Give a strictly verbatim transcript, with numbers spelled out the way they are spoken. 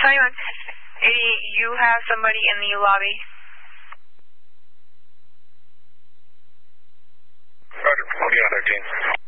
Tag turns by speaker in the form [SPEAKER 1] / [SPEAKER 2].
[SPEAKER 1] Hang on. eighty, you have somebody in the lobby.
[SPEAKER 2] Roger, I'll be on there, team.